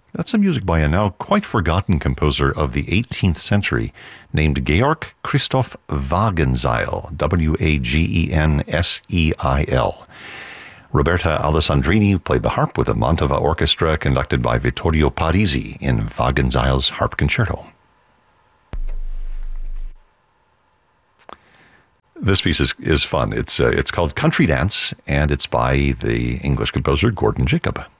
That's some music by a now quite forgotten composer of the 18th century named Georg Christoph Wagenseil, Wagenseil. Roberta Alessandrini played the harp with the Mantova Orchestra conducted by Vittorio Parisi in Wagenseil's Harp Concerto. This piece is fun. It's called Country Dance, and it's by the English composer Gordon Jacob.